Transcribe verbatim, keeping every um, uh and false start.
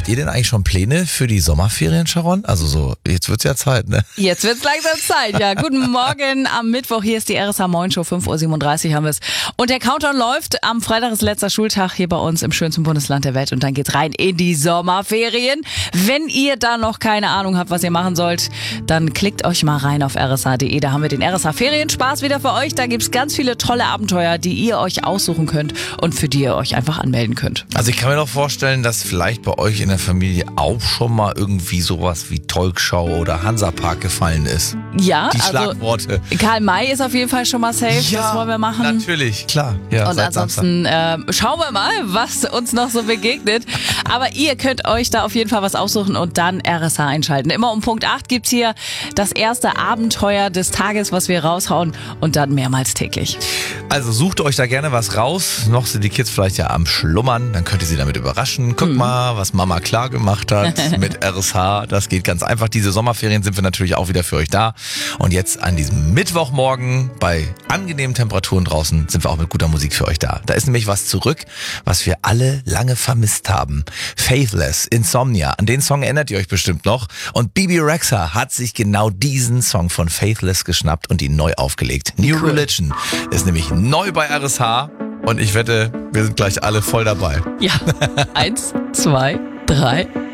Habt ihr denn eigentlich schon Pläne für die Sommerferien, Sharon? Also so, jetzt wird's ja Zeit, ne? Jetzt wird's langsam Zeit, ja. Guten Morgen am Mittwoch. Hier ist die R S H Morgen Show, fünf Uhr siebenunddreißig haben wir's. Und der Countdown läuft. Am Freitag ist letzter Schultag hier bei uns im schönsten Bundesland der Welt. Und dann geht's rein in die Sommerferien. Wenn ihr da noch keine Ahnung habt, was ihr machen sollt, dann klickt euch mal rein auf r s h punkt d e. Da haben wir den R S H Ferienspaß wieder für euch. Da gibt's ganz viele tolle Abenteuer, die ihr euch aussuchen könnt und für die ihr euch einfach anmelden könnt. Also ich kann mir doch vorstellen, dass vielleicht bei euch in der Familie auch schon mal irgendwie sowas wie Talkshow oder Hansapark gefallen ist. Ja, Die also Schlagworte. Karl May ist auf jeden Fall schon mal safe. Das wollen wir machen. Natürlich, klar. Ja, Und ansonsten äh, schauen wir mal, was uns noch so begegnet. Aber ihr könnt euch da auf jeden Fall was aussuchen und dann R S H einschalten. Immer um Punkt acht gibt's hier das erste Abenteuer des Tages, was wir raushauen und dann mehrmals täglich. Also sucht euch da gerne was raus. Noch sind die Kids vielleicht ja am Schlummern. Dann könnt ihr sie damit überraschen. Guckt mhm. mal, was Mama klar gemacht hat mit R S H. Das geht ganz einfach. Diese Sommerferien sind wir natürlich auch wieder für euch da. Und jetzt an diesem Mittwochmorgen bei angenehmen Temperaturen draußen sind wir auch mit guter Musik für euch da. Da ist nämlich was zurück, was wir alle lange vermisst haben. Faithless, Insomnia. An den Song erinnert ihr euch bestimmt noch. Und Bebe Rexha hat sich genau diesen Song von Faithless geschnappt und ihn neu aufgelegt. New cool. Religion ist nämlich neu bei R S H. Und ich wette, wir sind gleich alle voll dabei. Ja, eins, zwei, drei...